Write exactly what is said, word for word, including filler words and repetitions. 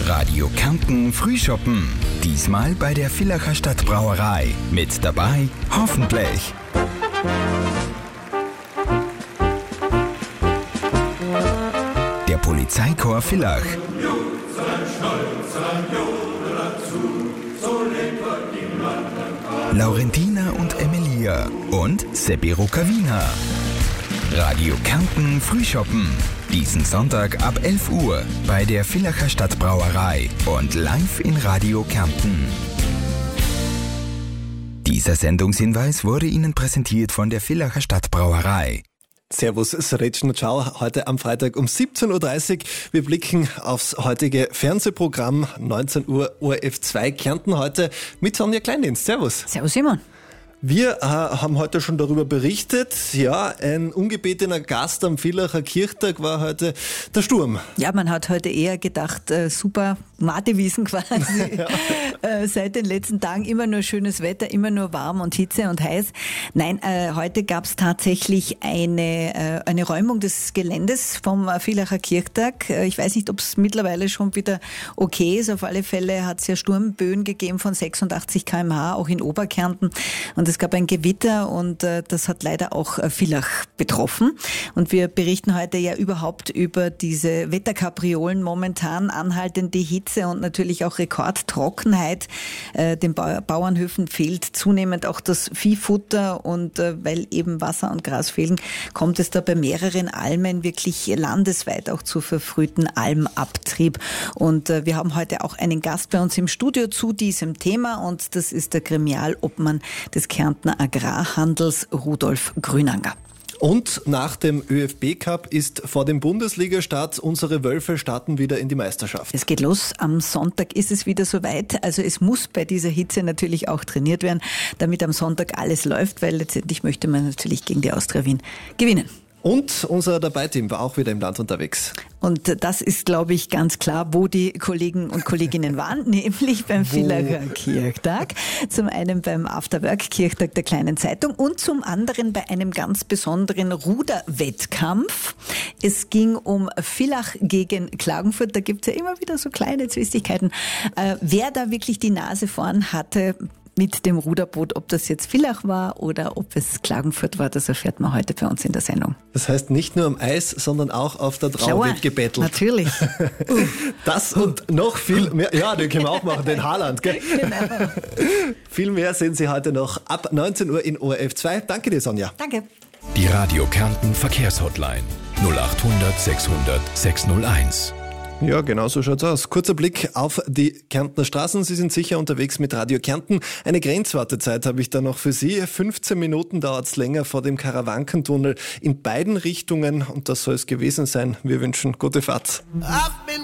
Radio Kärnten Frühschoppen. Diesmal bei der Villacher Stadtbrauerei. Mit dabei hoffentlich der Polizeikorps Villach, Laurentina und Emilia und Seppi Rukavina. Radio Kärnten Frühschoppen. Diesen Sonntag ab elf Uhr bei der Villacher Stadtbrauerei und live in Radio Kärnten. Dieser Sendungshinweis wurde Ihnen präsentiert von der Villacher Stadtbrauerei. Servus, Sretschen und Ciao, heute am Freitag um siebzehn Uhr dreißig. Wir blicken aufs heutige Fernsehprogramm, neunzehn Uhr O R F zwei Kärnten heute mit Sonja Kleindienst. Servus. Servus Simon. Wir äh, haben heute schon darüber berichtet. Ja, ein ungebetener Gast am Villacher Kirchtag war heute der Sturm. Ja, man hat heute eher gedacht, äh, super Matewiesen quasi. Ja. Äh, seit den letzten Tagen immer nur schönes Wetter, immer nur warm und Hitze und heiß. Nein, äh, heute gab es tatsächlich eine, äh, eine Räumung des Geländes vom äh, Villacher Kirchtag. Äh, ich weiß nicht, ob es mittlerweile schon wieder okay ist. Auf alle Fälle hat es ja Sturmböen gegeben von sechsundachtzig Kilometer pro Stunde, auch in Oberkärnten. Und es gab ein Gewitter und äh, das hat leider auch äh, Villach betroffen. Und wir berichten heute ja überhaupt über diese Wetterkapriolen momentan, anhaltende Hitze und natürlich auch Rekordtrockenheit. Äh, den Bau- Bauernhöfen fehlt zunehmend auch das Viehfutter und äh, weil eben Wasser und Gras fehlen, kommt es da bei mehreren Almen wirklich landesweit auch zu verfrühten Almabtrieb. Und äh, wir haben heute auch einen Gast bei uns im Studio zu diesem Thema und das ist der Gremialobmann des Kärntner Agrarhandels, Rudolf Grünanger. Und nach dem ÖFB-Cup ist vor dem Bundesliga-Start, unsere Wölfe starten wieder in die Meisterschaft. Es geht los, am Sonntag ist es wieder soweit. Also es muss bei dieser Hitze natürlich auch trainiert werden, damit am Sonntag alles läuft, weil letztendlich möchte man natürlich gegen die Austria Wien gewinnen. Und unser Dabei-Team war auch wieder im Land unterwegs. Und das ist, glaube ich, ganz klar, wo die Kollegen und Kolleginnen waren, nämlich beim Villacher Kirchtag. Zum einen beim Afterwork-Kirchtag der Kleinen Zeitung und zum anderen bei einem ganz besonderen Ruderwettkampf. Es ging um Villach gegen Klagenfurt. Da gibt es ja immer wieder so kleine Zwistigkeiten. Äh, wer da wirklich die Nase vorn hatte mit dem Ruderboot, ob das jetzt Villach war oder ob es Klagenfurt war, das erfährt man heute bei uns in der Sendung. Das heißt, nicht nur am Eis, sondern auch auf der Trau wird gebettelt. Natürlich. Das und noch viel mehr. Ja, den können wir auch machen, den Haaland, gell? Genau. Viel mehr sehen Sie heute noch ab neunzehn Uhr in O R F zwei. Danke dir, Sonja. Danke. Die Radio Kärnten Verkehrshotline null acht hundert sechshundert sechshunderteins. Ja, genau so schaut's aus. Kurzer Blick auf die Kärntner Straßen. Sie sind sicher unterwegs mit Radio Kärnten. Eine Grenzwartezeit habe ich da noch für Sie. fünfzehn Minuten dauert's länger vor dem Karawankentunnel in beiden Richtungen. Und das soll es gewesen sein. Wir wünschen gute Fahrt. Ab